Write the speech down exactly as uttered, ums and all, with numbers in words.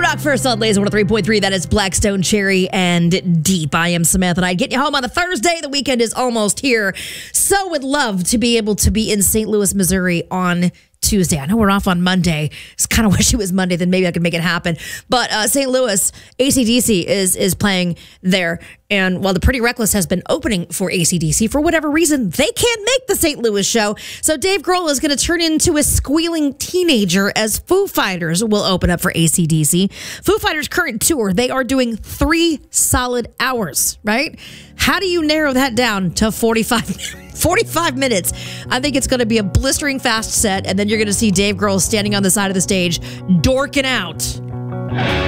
Rock first on Laser one oh three point three. That is Blackstone Cherry and Deep. I am Samantha, and I get you home on a Thursday. The weekend is almost here. So would love to be able to be in Saint Louis, Missouri on Tuesday. I know we're off on Monday. Just kind of wish it was Monday, then maybe I could make it happen. But uh, Saint Louis, A C D C is is playing there. And while the Pretty Reckless has been opening for A C D C, for whatever reason, they can't make the Saint Louis show. So Dave Grohl is going to turn into a squealing teenager as Foo Fighters will open up for A C D C. Foo Fighters' current tour, they are doing three solid hours, right? How do you narrow that down to forty-five, forty-five minutes? I think it's going to be a blistering fast set, and then you're going to see Dave Grohl standing on the side of the stage, dorking out.